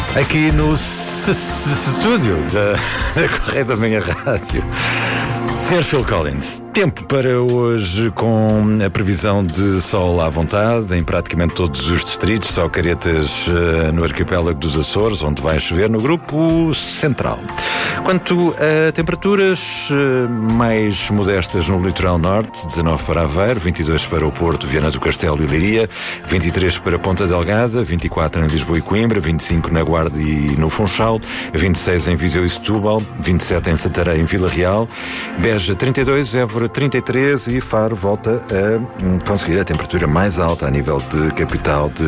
aqui no estúdio da Correio da Manhã Rádio. Sr. Phil Collins, tempo para hoje com a previsão de sol à vontade em praticamente todos os distritos, só caretas no arquipélago dos Açores, onde vai chover no grupo central. Quanto a temperaturas mais modestas no litoral norte, 19 para Aveiro, 22 para o Porto, Viana do Castelo e Leiria, 23 para Ponta Delgada, 24 em Lisboa e Coimbra, 25 na Guarda e no Funchal, 26 em Viseu e Setúbal, 27 em Santarém e Vila Real, Beja 32, Évora 33 e Faro volta a conseguir a temperatura mais alta a nível de capital de